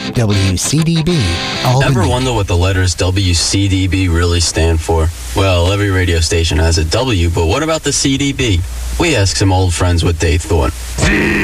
WCDB, Albany. Ever wonder what the letters WCDB really stand for? Well, every radio station has a W, but what about the CDB? We asked some old friends what they thought.